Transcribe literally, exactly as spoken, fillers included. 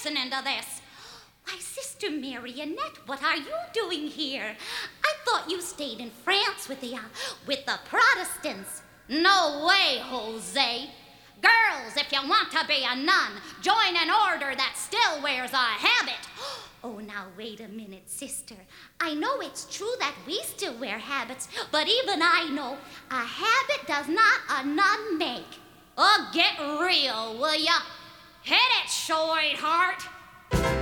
listening to this. Why, Sister Marionette, what are you doing here? I thought you stayed in France with the, uh, with the Protestants. No way, Jose. Girls, if you want to be a nun, join an order that still wears a habit. Oh, now wait a minute, sister. I know it's true that we still wear habits, but even I know a habit does not a nun make. Oh, get real, will ya? Hit it, sweetheart.